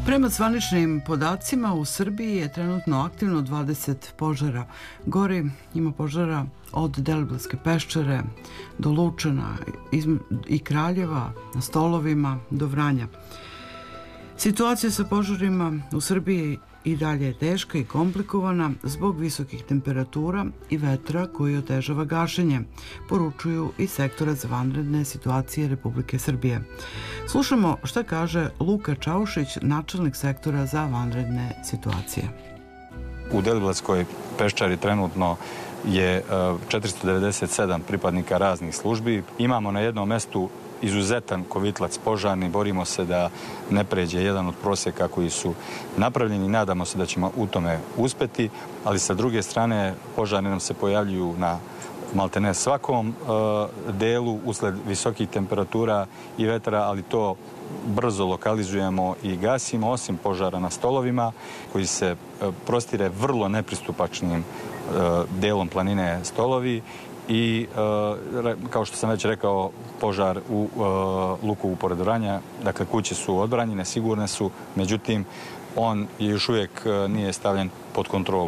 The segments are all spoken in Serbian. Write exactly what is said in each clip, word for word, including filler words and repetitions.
Prema zvaničnim podacima u Srbiji je trenutno aktivno dvadeset požara. Gori ima požara od Deliblatske peščare do Lučana i Kraljeva, na Stolovima do Vranja. Situacija sa požarima u Srbiji i dalje je teška i komplikovana zbog visokih temperatura i vetra koji otežava gašenje, poručuju iz Sektora za vanredne situacije Republike Srbije. Slušamo šta kaže Luka Čaušić, načelnik Sektora za vanredne situacije. U Deliblatskoj peščari trenutno je četiristo devedeset sedam pripadnika raznih službi. Imamo na jednom mestu izuzetan kovitlac požarni, borimo se da ne pređe jedan od prosjeka koji su napravljeni. Nadamo se da ćemo u tome uspeti, ali sa druge strane požari nam se pojavljuju na maltene svakom delu usled visokih temperatura i vetra, ali to brzo lokalizujemo i gasimo, osim požara na Stolovima koji se prostire vrlo nepristupačnim delom planine Stolovi i, kao što sam već rekao, požar u Lukovu pored Vranja. Dakle, kuće su odbranjene, sigurne su, međutim, on još uvijek nije stavljen pod kontrolu.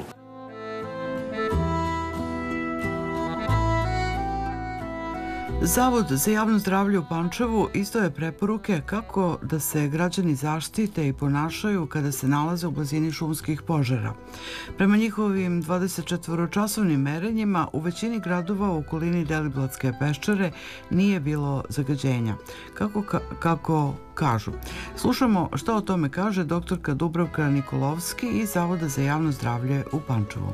Zavod za javno zdravlje u Pančevu isto je preporuke kako da se građani zaštite i ponašaju kada se nalaze u blizini šumskih požara. Prema njihovim dvadesetčetvoročasovnim merenjima u većini gradova u okolini Deliblatske peščare nije bilo zagađenja, kako, ka, kako kažu. Slušamo šta o tome kaže doktorka Dubravka Nikolovski iz Zavoda za javno zdravlje u Pančevu.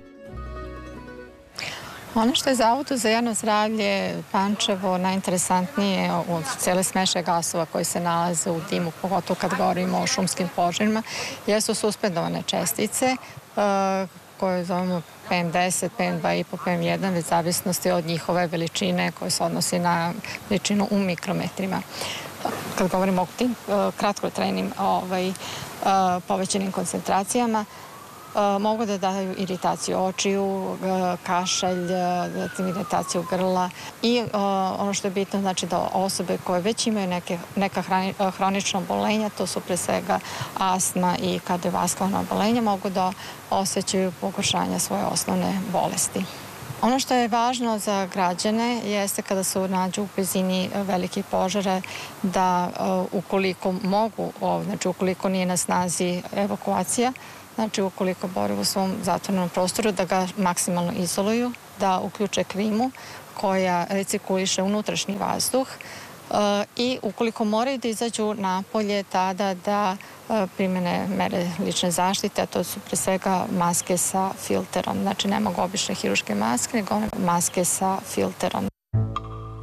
Ono što je Zavodu za javno zdravlje Pančevo najinteresantnije od cele smeše gasova koji se nalaze u dimu, pogotovo kad govorimo o šumskim požarima, jesu suspendovane čestice koje zovemo P M deset, P M dva i po, P M jedan, već zavisnosti od njihove veličine koje se odnosi na veličinu u mikrometrima. Kad govorimo o tim kratkotrajnim ovaj, povećanim koncentracijama, mogu da daju iritaciju očiju, kašalj, iritaciju grla i ono što je bitno, znači da osobe koje već imaju neke, neka hronična obolenja, to su pre svega astma i kardiovaskularna obolenja, mogu da osjećaju pogoršanja svoje osnovne bolesti. Ono što je važno za građane jeste kada se nađu u blizini velikih požara da ukoliko mogu, znači ukoliko nije na snazi evakuacija, znači ukoliko bore u svom zatvorenom prostoru, da ga maksimalno izoluju, da uključe klimu koja recirkuliše unutrašnji vazduh i ukoliko moraju da izađu napolje, tada da primene mere lične zaštite, a to su pre svega maske sa filterom. Znači ne mogu obične hiruške maske, nego maske sa filterom.